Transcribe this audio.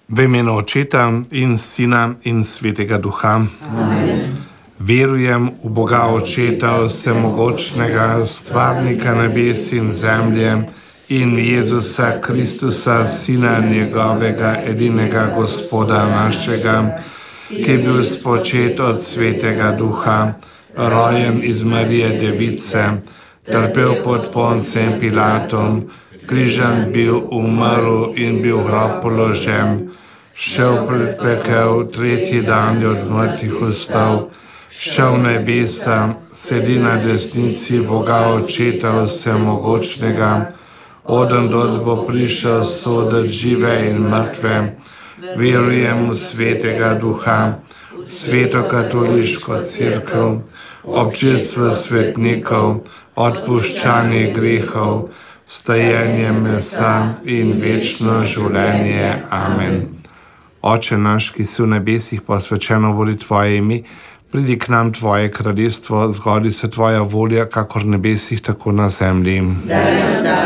V imenu Očeta in Sina in Svetega Duha. Amen. Verujem v Boga Očeta, vsemogočnega, stvarnika nebes in zemlje, in Jezusa Kristusa, Sina njegovega, edinega Gospoda našega, ki je bil spočet od Svetega Duha, rojen iz Marije Device, trpel pod Poncem Pilatom, križan bil, umrl in bil v grob položen, šel pred pekel, tretji dan je od mrtvih vstal, šel v nebesa, sedi na desnici Boga Očeta vsemogočnega, odandod bo prišel soditi žive in mrtve. Verujem v Svetega Duha, Sveto katoliško cerkev, občestvo svetnikov, odpuščanje grehov, stajenje mesa in večno življenje. Amen. Oče naš, ki si v nebesih, posvečeno bodi tvoje ime, pridi k nam tvoje kraljestvo, zgodi se tvoja volja, kakor v nebesih, tako na zemlji.